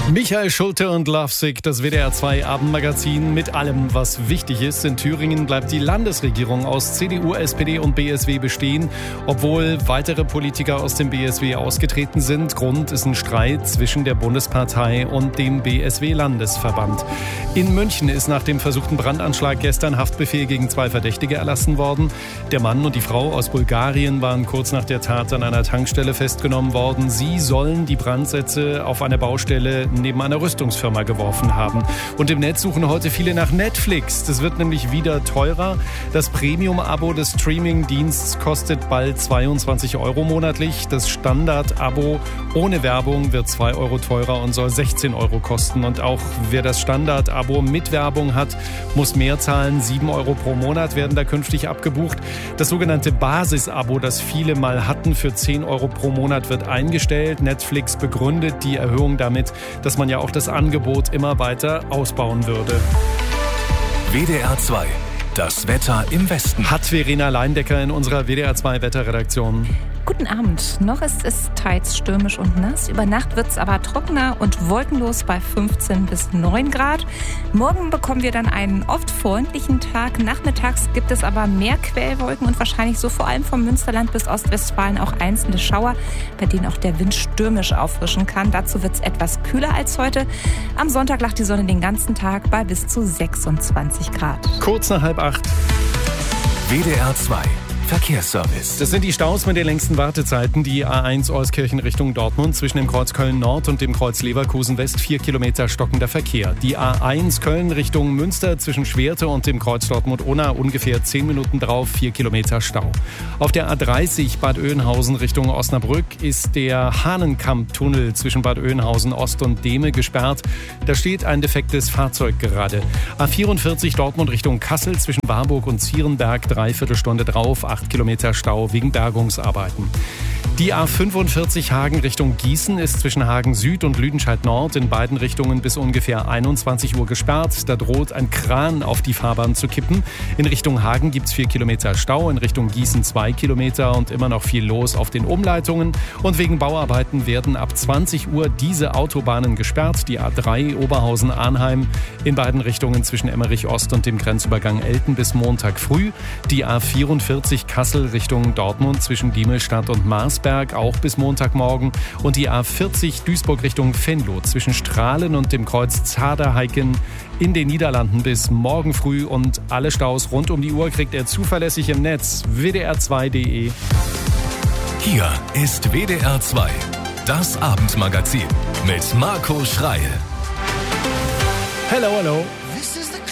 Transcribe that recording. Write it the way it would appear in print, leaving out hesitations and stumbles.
Michael Schulte und Lovesick, das WDR 2 Abendmagazin mit allem, was wichtig ist. In Thüringen bleibt die Landesregierung aus CDU, SPD und BSW bestehen, obwohl weitere Politiker aus dem BSW ausgetreten sind. Grund ist ein Streit zwischen der Bundespartei und dem BSW-Landesverband. In München ist nach dem versuchten Brandanschlag gestern Haftbefehl gegen 2 Verdächtige erlassen worden. Der Mann und die Frau aus Bulgarien waren kurz nach der Tat an einer Tankstelle festgenommen worden. Sie sollen die Brandsätze auf einer Baustelle neben einer Rüstungsfirma geworfen haben. Und im Netz suchen heute viele nach Netflix. Das wird nämlich wieder teurer. Das Premium-Abo des Streaming-Diensts kostet bald 22 € monatlich. Das Standard-Abo ohne Werbung wird 2 € teurer und soll 16 € kosten. Und auch wer das Standard-Abo mit Werbung hat, muss mehr zahlen. 7 € pro Monat werden da künftig abgebucht. Das sogenannte Basis-Abo, das viele mal hatten, für 10 € pro Monat wird eingestellt. Netflix begründet die Erhöhung damit, dass man ja auch das Angebot immer weiter ausbauen würde. WDR 2, das Wetter im Westen. Hat Verena Leindecker in unserer WDR 2 Wetterredaktion. Guten Abend. Noch ist es teils stürmisch und nass. Über Nacht wird es aber trockener und wolkenlos bei 15 bis 9 Grad. Morgen bekommen wir dann einen oft freundlichen Tag. Nachmittags gibt es aber mehr Quellwolken und wahrscheinlich so vor allem vom Münsterland bis Ostwestfalen auch einzelne Schauer, bei denen auch der Wind stürmisch auffrischen kann. Dazu wird es etwas kühler als heute. Am Sonntag lacht die Sonne den ganzen Tag bei bis zu 26 Grad. Kurz nach 7:30. WDR 2. Verkehrsservice. Das sind die Staus mit den längsten Wartezeiten. Die A1 Euskirchen Richtung Dortmund zwischen dem Kreuz Köln Nord und dem Kreuz Leverkusen West 4 Kilometer stockender Verkehr. Die A1 Köln Richtung Münster zwischen Schwerte und dem Kreuz Dortmund-Unna ungefähr 10 Minuten drauf, 4 Kilometer Stau. Auf der A30 Bad Oeynhausen Richtung Osnabrück ist der Hahnenkamp-Tunnel zwischen Bad Oeynhausen Ost und Dehme gesperrt. Da steht ein defektes Fahrzeug gerade. A44 Dortmund Richtung Kassel zwischen Warburg und Zierenberg 3/4 Stunde drauf, 8 Kilometer Stau wegen Bergungsarbeiten. Die A45 Hagen Richtung Gießen ist zwischen Hagen Süd und Lüdenscheid Nord in beiden Richtungen bis ungefähr 21 Uhr gesperrt. Da droht ein Kran auf die Fahrbahn zu kippen. In Richtung Hagen gibt es 4 Kilometer Stau, in Richtung Gießen 2 Kilometer und immer noch viel los auf den Umleitungen. Und wegen Bauarbeiten werden ab 20 Uhr diese Autobahnen gesperrt. Die A3 Oberhausen-Arnheim in beiden Richtungen zwischen Emmerich Ost und dem Grenzübergang Elten bis Montag früh. Die A44 Kassel Richtung Dortmund zwischen Diemelstadt und Marsberg auch bis Montagmorgen und die A40 Duisburg Richtung Venlo zwischen Strahlen und dem Kreuz Zaderheiken in den Niederlanden bis morgen früh und alle Staus rund um die Uhr kriegt ihr zuverlässig im Netz wdr2.de. Hier ist WDR 2, das Abendmagazin mit Marco Schreil. Hello, hello. This is the